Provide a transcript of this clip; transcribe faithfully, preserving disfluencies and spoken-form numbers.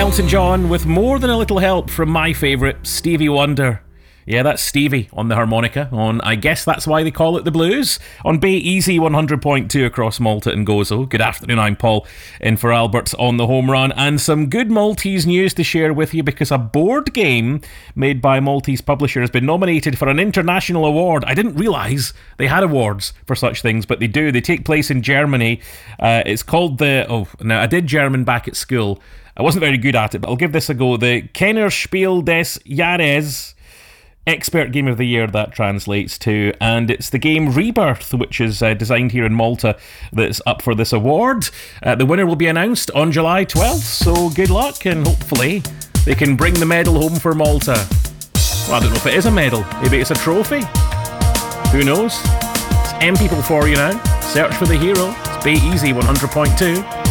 Elton John with more than a little help from my favourite, Stevie Wonder. Yeah, that's Stevie on the harmonica on I Guess That's Why They Call It The Blues on Bay Easy one hundred point two across Malta and Gozo. Good afternoon, I'm Paul, in for Albert on the home run, and some good Maltese news to share with you because a board game made by a Maltese publisher has been nominated for an international award. I didn't realise they had awards for such things, but they do. They take place in Germany. Uh, it's called the... Oh, now I did German back at school. I wasn't very good at it, but I'll give this a go. The Kennerspiel des Jahres... Expert Game of the Year, that translates to, and it's the game Rebirth, which is uh, designed here in Malta, that's up for this award. Uh, the winner will be announced on July twelfth, so good luck, and hopefully they can bring the medal home for Malta. Well, I don't know if it is a medal, maybe it's a trophy. Who knows? It's M People for you now. Search for the hero. It's Bay Easy one hundred point two.